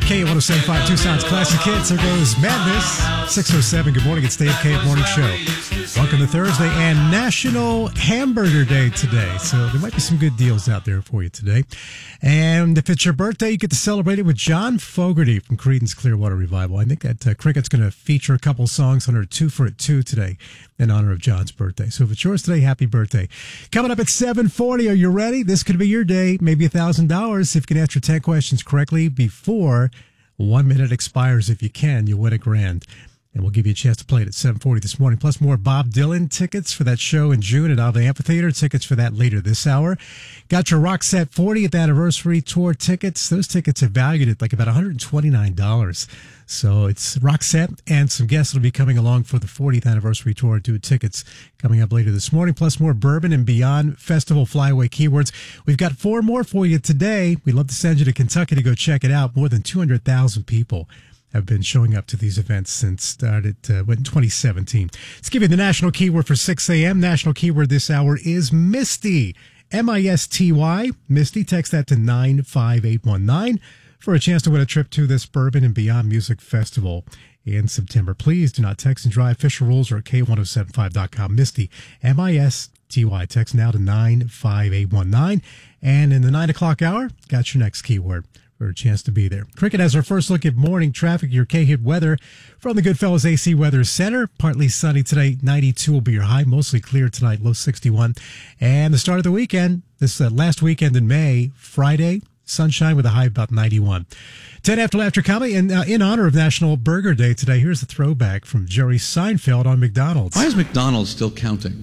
K107.5 Tucson's Classic Hits. There goes Madness. 6:07. Good morning. It's Dave K Morning Show. Welcome to Thursday and National Hamburger Day today. So there might be some good deals out there for you today. And if it's your birthday, you get to celebrate it with John Fogerty from Creedence Clearwater Revival. I think that Cricket's going to feature a couple songs under 2 for $2 today in honor of John's birthday. So if it's yours today, happy birthday. Coming up at 7:40, are you ready? This could be your day. Maybe $1,000 if you can answer 10 questions correctly before 1 minute expires. If you can, you'll win $1,000. And we'll give you a chance to play it at 7:40 this morning. Plus more Bob Dylan tickets for that show in June at Alva Amphitheater. Tickets for that later this hour. Got your Roxette 40th Anniversary Tour tickets. Those tickets are valued at like about $129. So it's Roxette and some guests will be coming along for the 40th Anniversary Tour. Due tickets coming up later this morning. Plus more Bourbon and Beyond Festival Flyaway Keywords. We've got 4 more for you today. We'd love to send you to Kentucky to go check it out. More than 200,000 people have been showing up to these events since started in 2017. Let's give you the national keyword for 6 a.m. National keyword this hour is Misty. M-I-S-T-Y. Misty. Text that to 95819 for a chance to win a trip to this Bourbon and Beyond Music Festival in September. Please do not text and drive. Official rules are at K1075.com. Misty. M-I-S-T-Y. Text now to 95819. And in the 9 o'clock hour, got your next keyword for a chance to be there. Cricket has our first look at morning traffic, your K-Hit weather from the Goodfellas AC Weather Center. Partly sunny today, 92 will be your high. Mostly clear tonight, low 61. And the start of the weekend, this last weekend in May, Friday, sunshine with a high of about 91. 10 after coming, and in honor of National Burger Day today, here's a throwback from Jerry Seinfeld on McDonald's. Why is McDonald's still counting?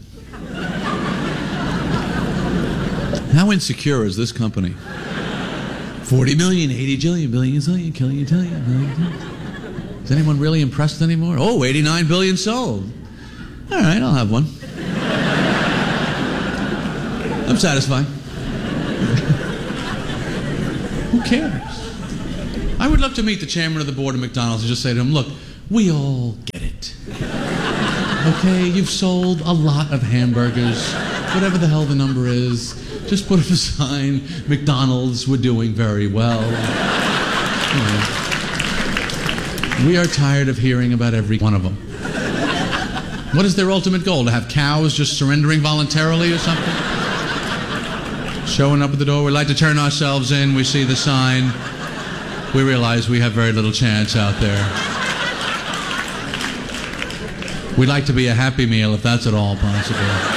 How insecure is this company? 40 million, 80 jillion, billion, zillion, killion, tillion, billion. Is anyone really impressed anymore? Oh, 89 billion sold. All right, I'll have one. I'm satisfied. Who cares? I would love to meet the chairman of the board of McDonald's and just say to him, look, we all get it. Okay, you've sold a lot of hamburgers, whatever the hell the number is. Just put up a sign, McDonald's, we're doing very well. We are tired of hearing about every one of them. What is their ultimate goal? To have cows just surrendering voluntarily or something? Showing up at the door, we'd like to turn ourselves in, we see the sign, we realize we have very little chance out there. We'd like to be a Happy Meal if that's at all possible.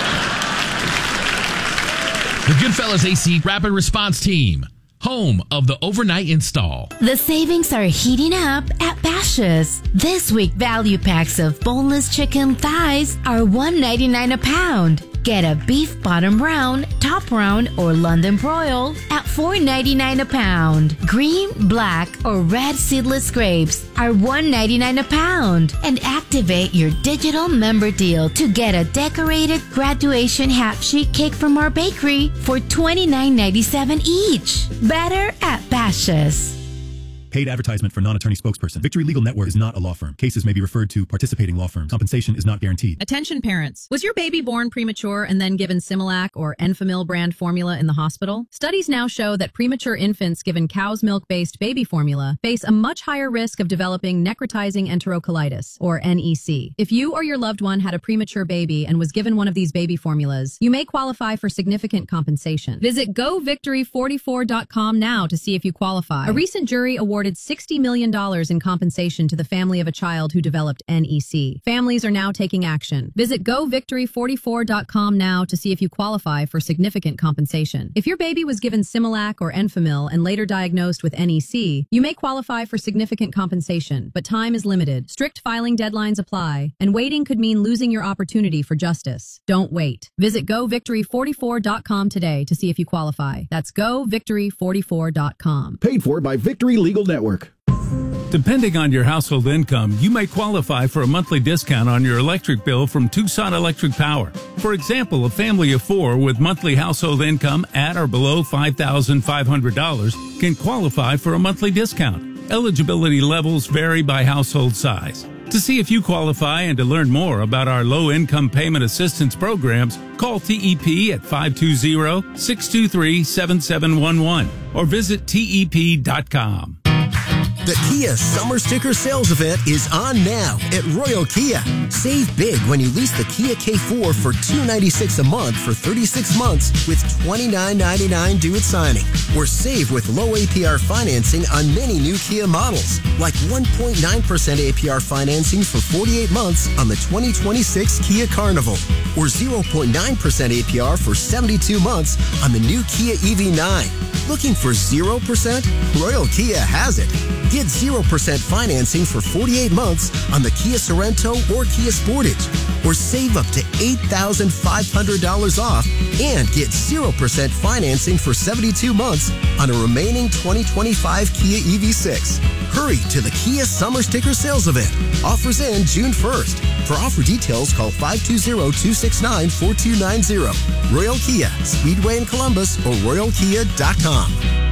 The Goodfellas AC Rapid Response Team, home of the overnight install. The savings are heating up at Bashas'. This week, value packs of boneless chicken thighs are $1.99 a pound. Get a beef bottom round, top round, or London broil at $4.99 a pound. Green, black, or red seedless grapes are $1.99 a pound. And activate your digital member deal to get a decorated graduation hat sheet cake from our bakery for $29.97 each. Better at Bashas'. Paid advertisement for non-attorney spokesperson. Victory Legal Network is not a law firm. Cases may be referred to participating law firms. Compensation is not guaranteed. Attention parents. Was your baby born premature and then given Similac or Enfamil brand formula in the hospital? Studies now show that premature infants given cow's milk-based baby formula face a much higher risk of developing necrotizing enterocolitis, or NEC. If you or your loved one had a premature baby and was given one of these baby formulas, you may qualify for significant compensation. Visit govictory44.com now to see if you qualify. A recent jury awarded $60 million in compensation to the family of a child who developed NEC. Families are now taking action. Visit govictory44.com now to see if you qualify for significant compensation. If your baby was given Similac or Enfamil and later diagnosed with NEC, you may qualify for significant compensation, but time is limited. Strict filing deadlines apply, and waiting could mean losing your opportunity for justice. Don't wait. Visit govictory44.com today to see if you qualify. That's govictory44.com. Paid for by Victory Legal Network. Depending on your household income, you may qualify for a monthly discount on your electric bill from Tucson Electric Power. For example, a family of 4 with monthly household income at or below $5,500 can qualify for a monthly discount. Eligibility levels vary by household size. To see if you qualify and to learn more about our low-income payment assistance programs, call TEP at 520-623-7711 or visit TEP.com. The Kia Summer Sticker Sales Event is on now at Royal Kia. Save big when you lease the Kia K4 for $296 a month for 36 months with $29.99 due at signing. Or save with low APR financing on many new Kia models, like 1.9% APR financing for 48 months on the 2026 Kia Carnival, or 0.9% APR for 72 months on the new Kia EV9. Looking for 0%? Royal Kia has it. Get 0% financing for 48 months on the Kia Sorento or Kia Sportage, or save up to $8,500 off and get 0% financing for 72 months on a remaining 2025 Kia EV6. Hurry to the Kia Summer Sticker Sales Event. Offers end June 1st. For offer details, call 520-269-4290. Royal Kia, Speedway in Columbus, or royalkia.com.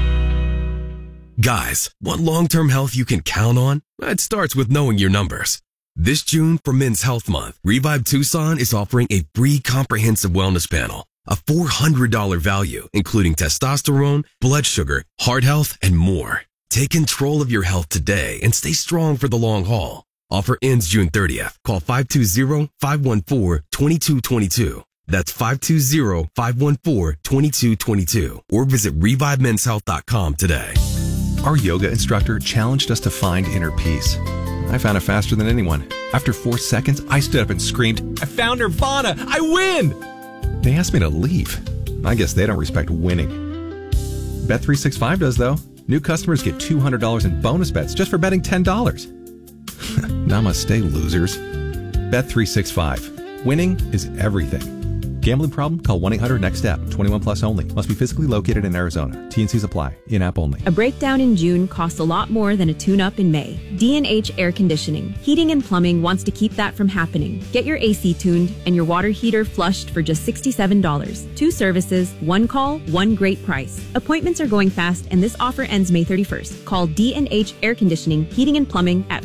Guys, want long-term health you can count on? It starts with knowing your numbers. This June, for Men's Health Month, Revive Tucson is offering a free comprehensive wellness panel, a $400 value, including testosterone, blood sugar, heart health, and more. Take control of your health today and stay strong for the long haul. Offer ends June 30th. Call 520-514-2222. That's 520-514-2222. Or visit ReviveMen'sHealth.com today. Our yoga instructor challenged us to find inner peace. I found it faster than anyone. After 4 seconds, I stood up and screamed, "I found Nirvana! I win!" They asked me to leave. I guess they don't respect winning. Bet365 does, though. New customers get $200 in bonus bets just for betting $10. Namaste, losers. Bet365. Winning is everything. Gambling problem? Call 1-800-NEXT-STEP. 21 plus only. Must be physically located in Arizona. T&Cs apply. In-app only. A breakdown in June costs a lot more than a tune-up in May. D&H Air Conditioning. Heating and Plumbing wants to keep that from happening. Get your AC tuned and your water heater flushed for just $67. 2 services, 1 call, 1 great price. Appointments are going fast and this offer ends May 31st. Call D&H Air Conditioning, Heating and Plumbing at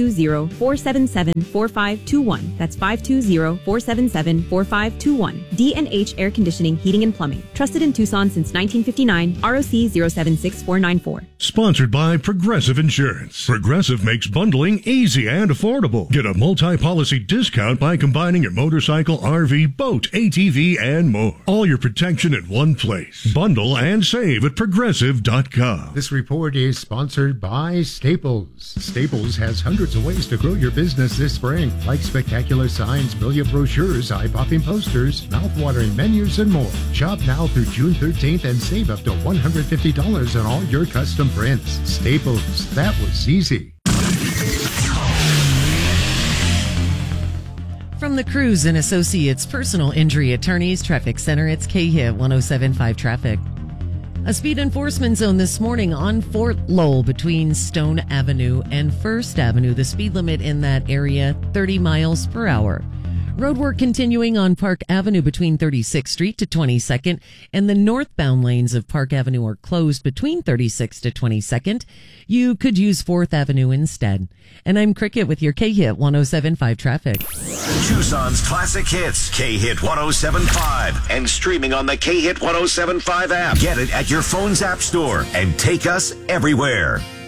520-477-4521. That's 520-477-4521. D&H Air Conditioning, Heating and Plumbing. Trusted in Tucson since 1959. ROC 076494. Sponsored by Progressive Insurance. Progressive makes bundling easy and affordable. Get a multi-policy discount by combining your motorcycle, RV, boat, ATV, and more. All your protection in one place. Bundle and save at Progressive.com. This report is sponsored by Staples. Staples has hundreds of ways to grow your business this spring, like spectacular signs, brilliant brochures, eye-popping posters, mouth-watering menus, and more. Shop now through June 13th and save up to $150 on all your custom prints. Staples, that was easy. From the Cruz and Associates Personal Injury Attorneys Traffic Center, it's K-Hit 107.5 Traffic. A speed enforcement zone this morning on Fort Lowell between Stone Avenue and First Avenue. The speed limit in that area, 30 miles per hour. Road work continuing on Park Avenue between 36th Street to 22nd, and the northbound lanes of Park Avenue are closed between 36th to 22nd. You could use 4th Avenue instead. And I'm Cricket with your K-Hit 107.5 traffic. Tucson's classic hits, K-Hit 107.5, and streaming on the K-Hit 107.5 app. Get it at your phone's app store and take us everywhere.